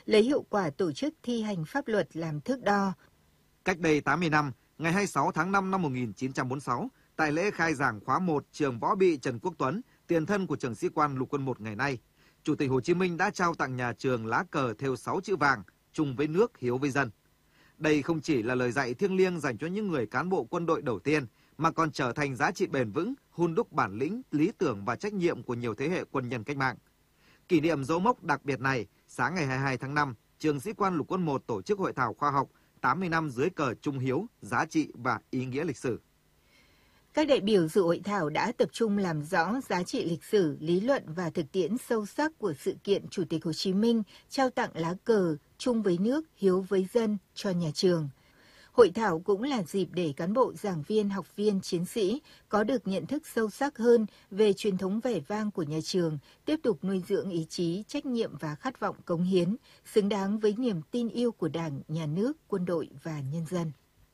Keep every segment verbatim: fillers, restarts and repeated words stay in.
lấy hiệu quả tổ chức thi hành pháp luật làm thước đo. Cách đây tám mươi năm, ngày hai mươi sáu tháng năm năm một nghìn chín trăm bốn mươi sáu, tại lễ khai giảng khóa một trường Võ Bị Trần Quốc Tuấn, tiền thân của trường sĩ quan lục quân một ngày nay, Chủ tịch Hồ Chí Minh đã trao tặng nhà trường lá cờ thêu sáu chữ vàng, chung với nước, hiếu với dân. Đây không chỉ là lời dạy thiêng liêng dành cho những người cán bộ quân đội đầu tiên, mà còn trở thành giá trị bền vững, hun đúc bản lĩnh, lý tưởng và trách nhiệm của nhiều thế hệ quân nhân cách mạng. Kỷ niệm dấu mốc đặc biệt này, sáng ngày hai mươi hai tháng năm, trường sĩ quan lục quân một tổ chức hội thảo khoa học tám mươi năm dưới cờ trung hiếu, giá trị và ý nghĩa lịch sử. Các đại biểu dự hội thảo đã tập trung làm rõ giá trị lịch sử, lý luận và thực tiễn sâu sắc của sự kiện Chủ tịch Hồ Chí Minh trao tặng lá cờ chung với nước, hiếu với dân cho nhà trường. Hội thảo cũng là dịp để cán bộ, giảng viên, học viên, chiến sĩ có được nhận thức sâu sắc hơn về truyền thống vẻ vang của nhà trường, tiếp tục nuôi dưỡng ý chí, trách nhiệm và khát vọng cống hiến, xứng đáng với niềm tin yêu của Đảng, Nhà nước, quân đội và nhân dân.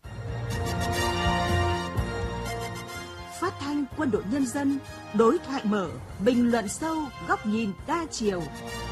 Phát thanh Quân đội Nhân dân, đối thoại mở, bình luận sâu, góc nhìn đa chiều.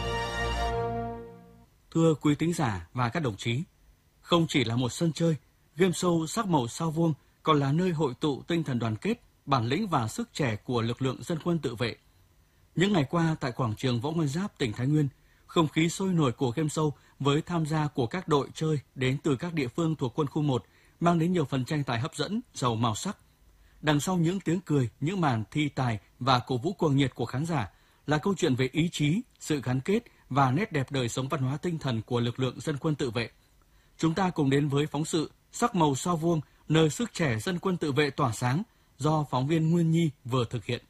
Thưa quý thính giả và các đồng chí, không chỉ là một sân chơi, game show sắc màu sao vuông còn là nơi hội tụ tinh thần đoàn kết, bản lĩnh và sức trẻ của lực lượng dân quân tự vệ. Những ngày qua tại quảng trường Võ Nguyên Giáp, tỉnh Thái Nguyên, không khí sôi nổi của game show với tham gia của các đội chơi đến từ các địa phương thuộc quân khu một mang đến nhiều phần tranh tài hấp dẫn, giàu màu sắc. Đằng sau những tiếng cười, những màn thi tài và cổ vũ cuồng nhiệt của khán giả là câu chuyện về ý chí, sự gắn kết và nét đẹp đời sống văn hóa tinh thần của lực lượng dân quân tự vệ. Chúng ta cùng đến với phóng sự Sắc màu sao vuông, nơi sức trẻ dân quân tự vệ tỏa sáng do phóng viên Nguyên Nhi vừa thực hiện.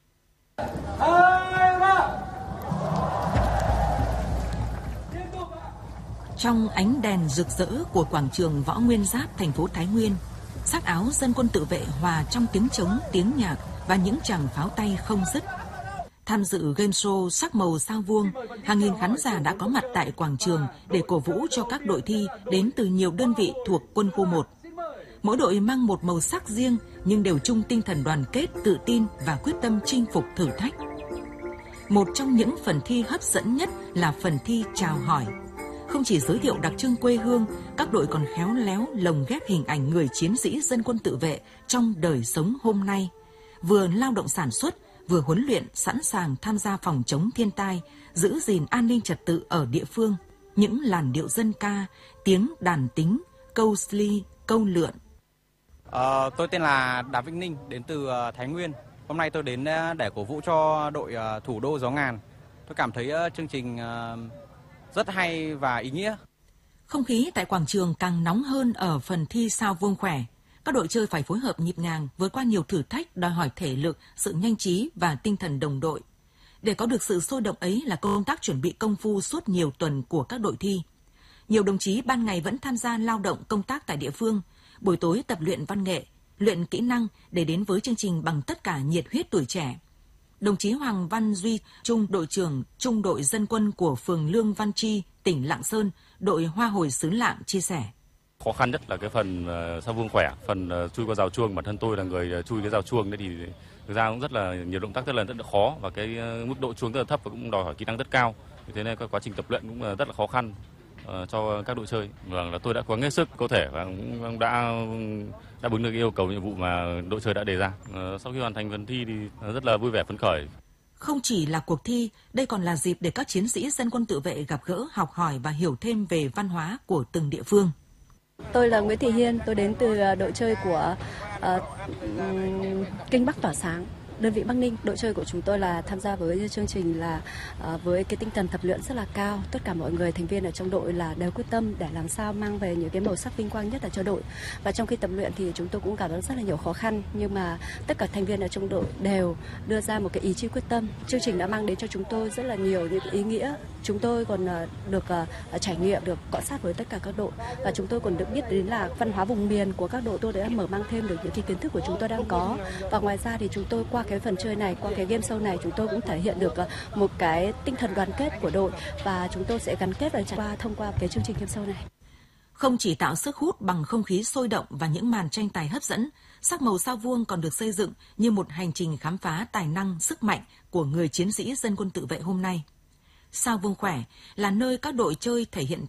Trong ánh đèn rực rỡ của quảng trường Võ Nguyên Giáp, thành phố Thái Nguyên, sắc áo dân quân tự vệ hòa trong tiếng trống, tiếng nhạc và những tràng pháo tay không dứt. Tham dự game show Sắc màu sao vuông, hàng nghìn khán giả đã có mặt tại quảng trường để cổ vũ cho các đội thi đến từ nhiều đơn vị thuộc quân khu một. Mỗi đội mang một màu sắc riêng nhưng đều chung tinh thần đoàn kết, tự tin và quyết tâm chinh phục thử thách. Một trong những phần thi hấp dẫn nhất là phần thi chào hỏi. Không chỉ giới thiệu đặc trưng quê hương, các đội còn khéo léo lồng ghép hình ảnh người chiến sĩ dân quân tự vệ trong đời sống hôm nay, vừa lao động sản xuất, vừa huấn luyện sẵn sàng tham gia phòng chống thiên tai, giữ gìn an ninh trật tự ở địa phương. Những làn điệu dân ca, tiếng đàn tính, câu sli, câu lượn. À, tôi tên là Đàm Vĩnh Ninh, đến từ Thái Nguyên. Hôm nay tôi đến để cổ vũ cho đội Thủ đô Gió Ngàn. Tôi cảm thấy chương trình rất hay và ý nghĩa. Không khí tại quảng trường càng nóng hơn ở phần thi sao vuông khỏe. Các đội chơi phải phối hợp nhịp nhàng, vượt qua nhiều thử thách đòi hỏi thể lực, sự nhanh trí và tinh thần đồng đội. Để có được sự sôi động ấy là công tác chuẩn bị công phu suốt nhiều tuần của các đội thi. Nhiều đồng chí ban ngày vẫn tham gia lao động công tác tại địa phương, buổi tối tập luyện văn nghệ, luyện kỹ năng để đến với chương trình bằng tất cả nhiệt huyết tuổi trẻ. Đồng chí Hoàng Văn Duy, Trung đội trưởng Trung đội dân quân của phường Lương Văn Chi, tỉnh Lạng Sơn, đội Hoa Hồi xứ Lạng chia sẻ. Khó khăn nhất là cái phần uh, sao vuông khỏe, phần uh, chui qua rào chuông. Bản thân tôi là người uh, chui cái rào chuông đấy thì thực ra cũng rất là nhiều động tác rất là rất là khó, và cái uh, mức độ chuông rất là thấp và cũng đòi hỏi kỹ năng rất cao. Vì thế nên cái quá trình tập luyện cũng uh, rất là khó khăn uh, cho các đội chơi. Vâng, là tôi đã cố gắng hết sức có thể và cũng đã đáp ứng được yêu cầu nhiệm vụ mà đội chơi đã đề ra. Uh, sau khi hoàn thành phần thi thì uh, rất là vui vẻ phấn khởi. Không chỉ là cuộc thi, đây còn là dịp để các chiến sĩ dân quân tự vệ gặp gỡ, học hỏi và hiểu thêm về văn hóa của từng địa phương. Tôi là Nguyễn Thị Hiên, tôi đến từ đội chơi của uh, Kinh Bắc Tỏa Sáng, đơn vị Bắc Ninh. Đội chơi của chúng tôi là tham gia với chương trình là uh, với cái tinh thần tập luyện rất là cao. Tất cả mọi người thành viên ở trong đội là đều quyết tâm để làm sao mang về những cái màu sắc vinh quang nhất là cho đội. Và trong khi tập luyện thì chúng tôi cũng cảm thấy rất là nhiều khó khăn, nhưng mà tất cả thành viên ở trong đội đều đưa ra một cái ý chí quyết tâm. Chương trình đã mang đến cho chúng tôi rất là nhiều những ý nghĩa. Chúng tôi còn uh, được uh, trải nghiệm, được cọ sát với tất cả các đội, và chúng tôi còn được biết đến là văn hóa vùng miền của các đội. Tôi đã mở mang thêm được những cái kiến thức của chúng tôi đang có. Và ngoài ra thì chúng tôi qua cái phần chơi này, qua cái game show này, chúng tôi cũng thể hiện được một cái tinh thần đoàn kết của đội, và chúng tôi sẽ gắn kết và trải qua thông qua cái chương trình game show này. Không chỉ tạo sức hút bằng không khí sôi động và những màn tranh tài hấp dẫn, Sắc màu sao vuông còn được xây dựng như một hành trình khám phá tài năng, sức mạnh của người chiến sĩ dân quân tự vệ hôm nay. Sao vuông khỏe là nơi các đội chơi thể hiện